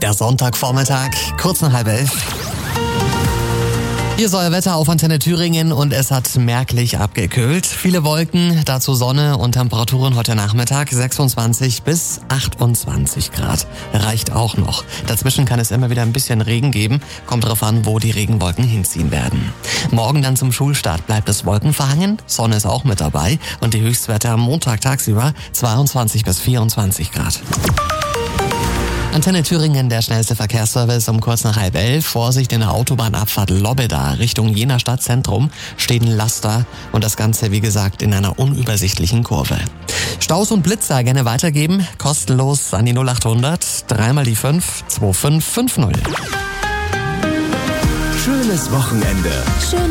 Der Sonntagvormittag, kurz nach 10:30. Hier ist euer Wetter auf Antenne Thüringen und es hat merklich abgekühlt. Viele Wolken, dazu Sonne und Temperaturen heute Nachmittag 26 bis 28 Grad. Reicht auch noch. Dazwischen kann es immer wieder ein bisschen Regen geben. Kommt drauf an, wo die Regenwolken hinziehen werden. Morgen dann zum Schulstart bleibt es wolkenverhangen. Sonne ist auch mit dabei und die Höchstwerte am Montag tagsüber 22 bis 24 Grad. Antenne Thüringen, der schnellste Verkehrsservice um kurz nach 10:30. Vorsicht in der Autobahnabfahrt Lobbeda Richtung Jena Stadtzentrum steht ein Laster und das Ganze, wie gesagt, in einer unübersichtlichen Kurve. Staus und Blitzer gerne weitergeben, kostenlos an die 0800 3 die 5 2550. Schönes Wochenende.